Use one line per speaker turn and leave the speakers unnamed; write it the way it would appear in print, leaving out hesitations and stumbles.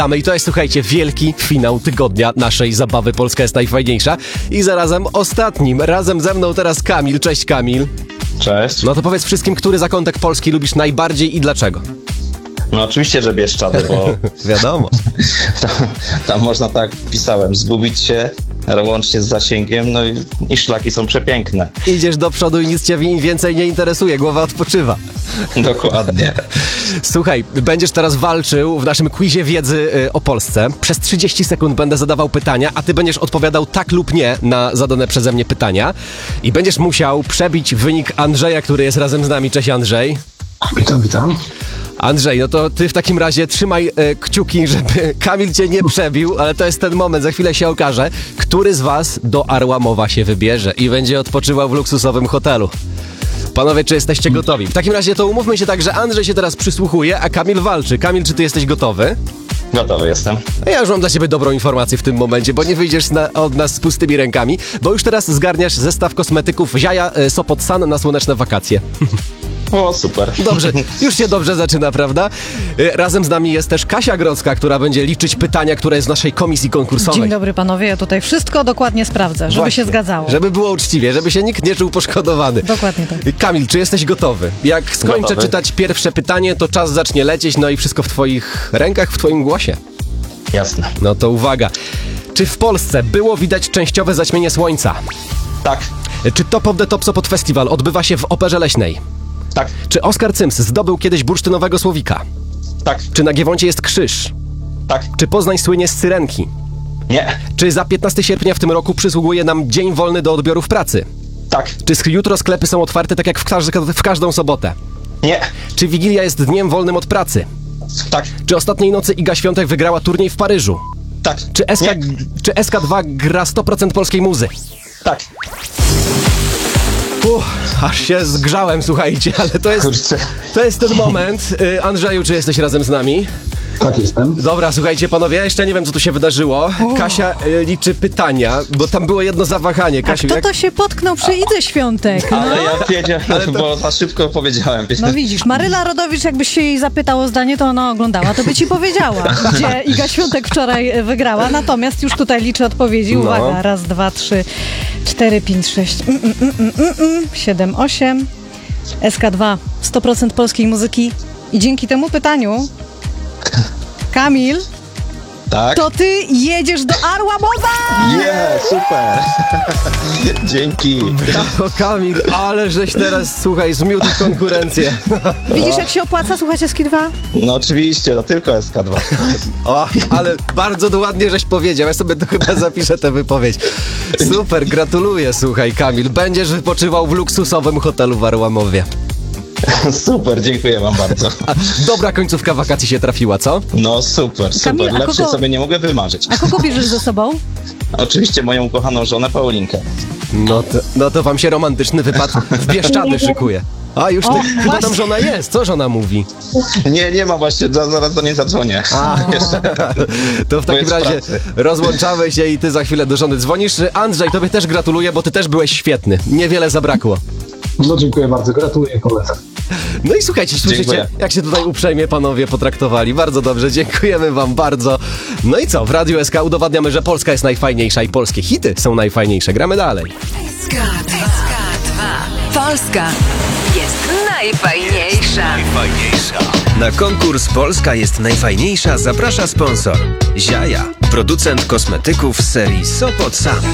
I to jest, słuchajcie, wielki finał tygodnia naszej zabawy Polska jest najfajniejsza. I zarazem ostatnim. Razem ze mną teraz Kamil. Cześć, Kamil.
Cześć.
No to powiedz wszystkim, który zakątek Polski lubisz najbardziej i dlaczego?
No oczywiście, że Bieszczady, bo
Wiadomo.
tam można, tak pisałem, zgubić się łącznie z zasięgiem, no i szlaki są przepiękne.
Idziesz do przodu i nic cię więcej nie interesuje, głowa odpoczywa.
Dokładnie.
Słuchaj, będziesz teraz walczył w naszym quizie wiedzy o Polsce. Przez 30 sekund będę zadawał pytania, a ty będziesz odpowiadał tak lub nie na zadane przeze mnie pytania. I będziesz musiał przebić wynik Andrzeja, który jest razem z nami. Cześć, Andrzej.
Witam.
Andrzej, no to ty w takim razie trzymaj kciuki, żeby Kamil cię nie przebił, ale to jest ten moment, za chwilę się okaże, który z was do Arłamowa się wybierze i będzie odpoczywał w luksusowym hotelu. Panowie, czy jesteście gotowi? W takim razie to umówmy się tak, że Andrzej się teraz przysłuchuje, a Kamil walczy. Kamil, czy ty jesteś gotowy?
Gotowy jestem.
Ja już mam dla ciebie dobrą informację w tym momencie, bo nie wyjdziesz od nas z pustymi rękami, bo już teraz zgarniasz zestaw kosmetyków Ziaja Sopot San na słoneczne wakacje.
O, super.
Dobrze, już się dobrze zaczyna, prawda? Razem z nami jest też Kasia Grodzka, która będzie liczyć pytania, które jest z naszej komisji konkursowej.
Dzień dobry panowie, ja tutaj wszystko dokładnie sprawdzę, żeby się zgadzało.
Żeby było uczciwie, żeby się nikt nie czuł poszkodowany.
Dokładnie tak.
Kamil, czy jesteś gotowy? Jak skończę
Gotowy.
czytać pierwsze pytanie, to czas zacznie lecieć, no i wszystko w twoich rękach, w twoim głosie.
Jasne.
No to uwaga. Czy w Polsce było widać częściowe zaćmienie słońca?
Tak.
Czy Top of the Top Sopot Festival odbywa się w Operze Leśnej?
Tak.
Czy Oskar Cyms zdobył kiedyś bursztynowego słowika?
Tak.
Czy na Giewoncie jest krzyż?
Tak.
Czy Poznań słynie z syrenki?
Nie.
Czy za 15 sierpnia w tym roku przysługuje nam dzień wolny do odbiorów pracy?
Tak.
Czy jutro sklepy są otwarte tak jak w każdą sobotę?
Nie.
Czy Wigilia jest dniem wolnym od pracy?
Tak.
Czy ostatniej nocy Iga Świątek wygrała turniej w Paryżu?
Tak.
Czy,
Nie.
czy SK2 gra 100% polskiej muzy?
Tak.
Aż się zgrzałem, słuchajcie, ale
Kurczę.
to jest ten moment. Andrzeju, czy jesteś razem z nami?
Tak jestem.
Dobra, słuchajcie panowie, ja jeszcze nie wiem, co tu się wydarzyło. Kasia liczy pytania, bo tam było jedno zawahanie.
A
Kasiu,
kto to się potknął przy Idze Świątek? No.
Ale ja wiedziałem, bo za szybko powiedziałem.
No widzisz, Maryla Rodowicz, jakbyś się jej zapytał o zdanie, to ona oglądała, to by ci powiedziała, gdzie Iga Świątek wczoraj wygrała. Natomiast już tutaj liczę odpowiedzi.
No.
Uwaga, 1, 2, 3, 4, 5, 6, 7, 8. SK2, 100% polskiej muzyki. I dzięki temu pytaniu, Kamil,
Tak.
to ty jedziesz do Arłamowa!
Super. Dzięki.
O Kamil, ale żeś teraz, słuchaj, zmiótł konkurencję.
Widzisz, jak się opłaca słuchać SK2?
No oczywiście, to tylko SK2.
O, ale bardzo ładnie żeś powiedział, ja sobie to chyba zapiszę tę wypowiedź. Super, gratuluję, słuchaj Kamil, będziesz wypoczywał w luksusowym hotelu w Arłamowie.
Super, dziękuję wam bardzo.
A dobra końcówka wakacji się trafiła, co?
No super,
Kamil, a
Lepsze
kogo-
sobie nie mogę wymarzyć.
A kogo bierzesz ze sobą?
Oczywiście moją ukochaną żonę Paulinkę.
No to wam się romantyczny wypad w Bieszczady szykuje. A już chyba tam żona jest, co żona mówi?
Nie ma właśnie, zaraz do niej zadzwonię.
To w takim
jest
razie
pracy.
rozłączamy się i ty za chwilę do żony dzwonisz. Andrzej, tobie też gratuluję, bo ty też byłeś świetny. Niewiele zabrakło.
No dziękuję bardzo, gratuluję koledze.
No i słuchajcie, słyszycie,
Dziękuję.
jak się tutaj uprzejmie panowie potraktowali. Bardzo dobrze, dziękujemy wam bardzo. No i co, w Radiu SK udowadniamy, że Polska jest najfajniejsza i polskie hity są najfajniejsze. Gramy dalej.
SK2. Polska jest najfajniejsza.
Na konkurs Polska jest najfajniejsza zaprasza sponsor Ziaja, producent kosmetyków z serii Sopot San.